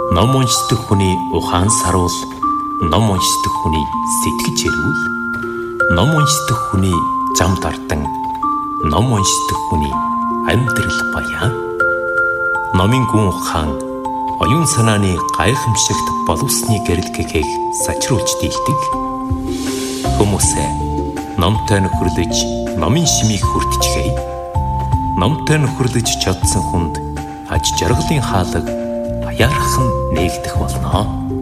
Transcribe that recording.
Ном уншдаг хүний ухаан саруул, ном уншдаг хүний сэтгэж эрүүл, ном уншдаг хүний зам дардан, ном уншдаг хүний амьдрал баян. Номын гүн ухаан оюун санааны гайхамшигт боловсны гэрэлгэгийг сачруулж дийлдэг. Хүмүүсээ номтой нөхөрлөж, номын шимийг хүртчихье. Номтой нөхөрлөж чадсан хүнд аж жаргалын хаалга аяархан нээгдэх болно.